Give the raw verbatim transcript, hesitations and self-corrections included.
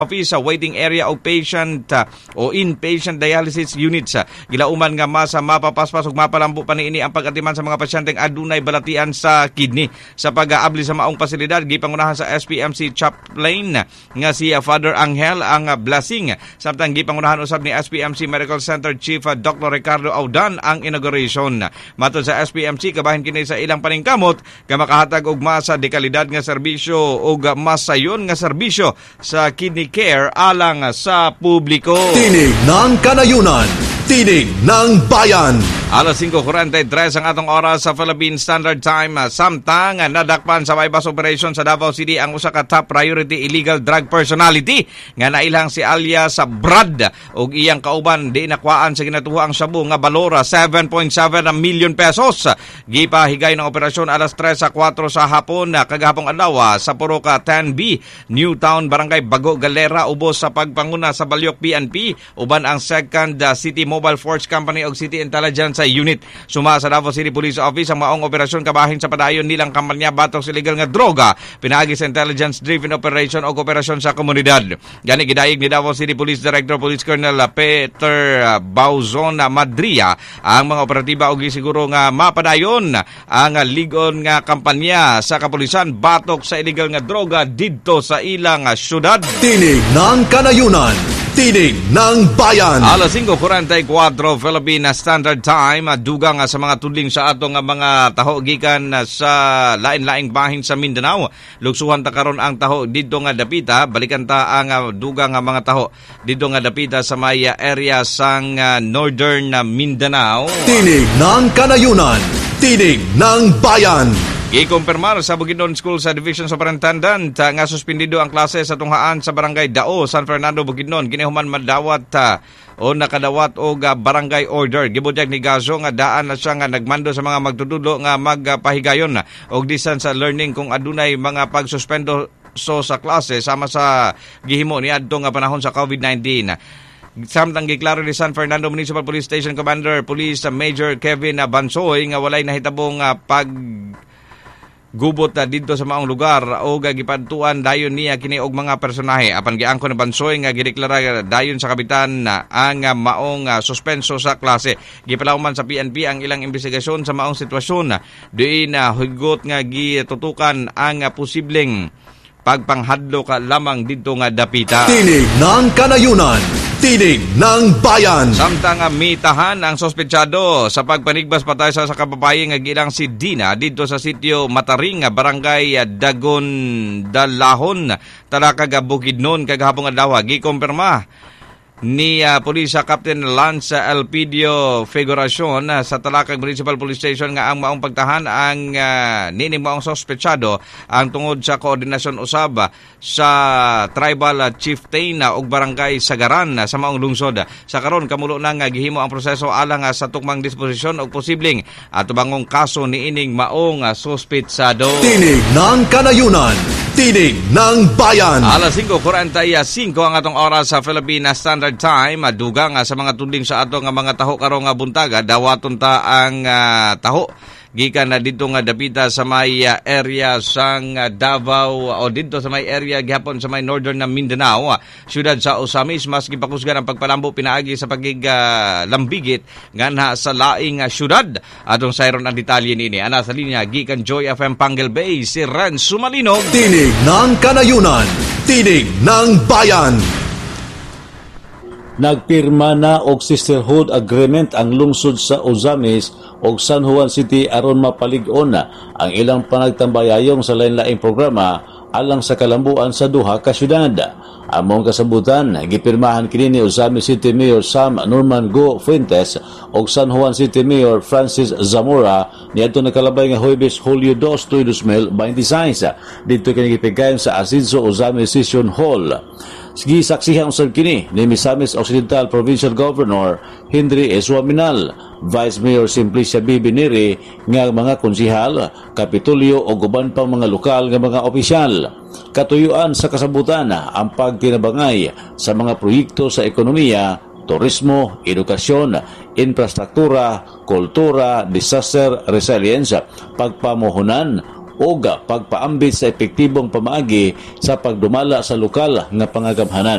office sa waiting area o patient uh, o inpatient dialysis units. Uh, gilauman nga masa mapapaspas ug mapalambo pa niini ang pag-atiman sa mga pasyenteng adunay balatian sa kidney. Sa pag-aabli sa maong pasilidad, gipangunahan sa S P M C Chaplain nga si uh, Father Angel ang uh, blessing. Samtang gipangunahan usab ni S P M C Medical Center Chief uh, Doctor Ricardo Audan ang inauguration. Matod sa S P M C, kabahin kini sa ilang paningkamot nga makahatag og masa de kalidad nga serbisyo ug masayon nga serbisyo sa kidney care alang sa publiko. Tinig ng kanayunan, tinig ng bayan. Alas singko forty-three ang atong oras sa Philippine Standard Time. Samtang nadakpan sa bypass operation sa Davao City ang usa ka top priority illegal drug personality nga nailang si alias Brad ug iyang kauban di nakwaan sa ginatuho ang shabu nga balora seven point seven million pesos. Gipahigay ng operasyon alas tres sa four sa hapon kagahapong adlaw sa Poroca ten B, Newtown, Barangay Bago, Galera, ubos sa pagpanguna sa Balyok P N P uban ang second uh, City Mobile Force Company ug City Intelligence Unit. Suma sa Davao City Police Office ang maong operasyon kabahin sa padayon nilang kampanya batok sa illegal nga droga pinaagi sa intelligence driven operation o operasyon sa komunidad. Gani gidayeg ni Davao City Police Director Police Colonel Peter Bauzon Madria ang mga operatiba og gisiguro nga mapadayon ang ligon nga kampanya sa kapulisan batok sa illegal nga droga didto sa ilang syudad. Tinig ng kanayunan, tinig ng bayan. Alas singko forty-four Philippine Standard Time, dugang sa mga tudling sa atong mga taho gikan sa lain-laing bahin sa Mindanao. Luksuhan ta karon ang taho didto nga dapita, balikan ta ang dugang nga mga taho didto nga dapita sa may area sang Northern Mindanao. Tinig ng kanayunan, tinig ng bayan. Gikumpirmar sa Bukidnon School sa Division Superintendent uh, nga suspendido ang klase sa tunghaan sa Barangay Dao, San Fernando, Bukidnon. Ginihuman madawat uh, o nakadawat o uh, barangay order. Gibudyag ni Gazo nga daan na siya nga nagmando sa mga magtududlo nga magpahigayon uh, og distance learning kung adunay mga pagsuspendo so sa klase sama sa gihimo ni adto nga panahon sa COVID nineteen. Samtang giklaro ni San Fernando Municipal Police Station Commander Police Major Kevin Bansoy nga walay nahitabong uh, pag gubot na dito sa maong lugar o gipadtuan dayon niya kini og mga personahe. Apan giangko na Bansoy nga gideklara dayon sa kapitan na ang maong uh, suspenso sa klase. Gipalawman sa P N P ang ilang investigasyon sa maong sitwasyon. Diin na uh, hugot nga gitutukan ang uh, posibleng pagpanghadlo ka lamang dito nga dapita. Tinig ng kanayunan, tinig ng bayan. Samtang mitahan ang sospechado sa pagpanigbas patay sa kababaye nga gilang si Dina dito sa sitio Mataring, Barangay Dagon Dalahon, Talakag Bukidnon kagahapon adlaw. Gikumpirma ni uh, Police Captain Lance Elpidio Figuracion uh, sa Talakag Municipal Police Station nga ang maong pagtahan ang uh, nining maong sospechado ang tungod sa koordinasyon usab sa tribal chieftain uh, og barangay Sagaran uh, sa maong lungsod. Sa karon kamulo na nga gihimo ang proseso alang uh, sa tukmang disposisyon og posibleng atubangong kaso niining maong uh, sospechado. Tinig ng kanayunan, tinig ng bayan. Alas singko forty-five ang atong oras sa Philippine Standard Time. Dugang sa mga tudling sa ato nga mga taho karong nga buntaga, dawaton ta ang uh, taho gikan na dito nga dapita sa may uh, area sang uh, Davao o dito sa may area gihapon sa may northern na Mindanao, uh, syudad sa Osamis. Mas gipakusgan ang pagpalambo pinaagi sa pagig uh, lambigit nga sa laing uh, syudad. Atong sayron ang detalye nini ana sa linya gikan Joy F M Pangal Bay, si Ren Sumalinog. Tinig ng kanayunan, tinig ng bayan. Nagpirma na og sisterhood agreement ang lungsod sa Ozamis og San Juan City aron mapalig-on na ang ilang panagtambayayong sa lain-laing programa alang sa kalambuan sa duha ka syudad. Among kasabutan, gipirmahan kini ni Ozamis City Mayor Sam Norman Go Fuentes og San Juan City Mayor Francis Zamora niadto nakalabay nga Huwebes Hulyo dos, twenty twenty-six dito kini gipigayon sa Asinso Ozamis Session Hall. Sige saksihan usab kini ni Misamis Occidental Provincial Governor Henry Eswaminal, Vice Mayor Simplicia Bibiniri nga mga konsihal, kapitulyo o uban pang mga lokal nga mga opisyal. Katuyuan sa kasabutan ang pagtinabangay sa mga proyekto sa ekonomiya, turismo, edukasyon, infrastruktura, kultura, disaster resilience, pagpamuhunan o pagpaambit sa epektibong pamaagi sa pagdumala sa lokal nga pangagamhanan.